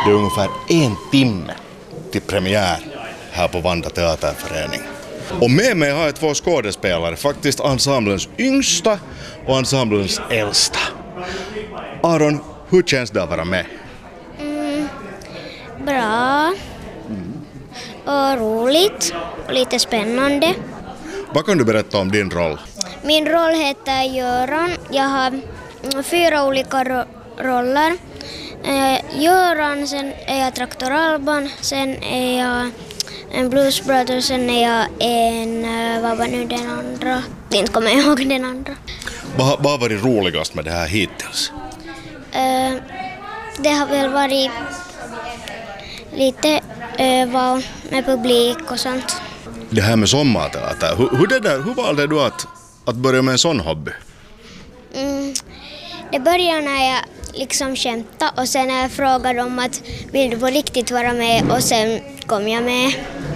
Det är ungefär 1 timme till premiär här på Vanda teaterförening. Och med mig har jag 2 skådespelare, faktiskt ensemblens yngsta och ensemblens äldsta. Aron, hur känns det att vara med? Bra och roligt och lite spännande. Vad kan du berätta om din roll? Min roll heter Göran. Jag har 4 olika roller. Göran, sen är jag Traktor Alban, sen är jag en Blues Brother, sen är jag en, vad var nu den andra? Inte kommer jag ihåg den andra. Vad har varit roligast med det här hittills? Det har väl varit lite öva med publik och sånt. Det här med sommarteater, hur valde du att börja med en sån hobby? Det började när jag liksom skämtade och sen när jag frågade om att vill du på riktigt vara med och sen kom jag med.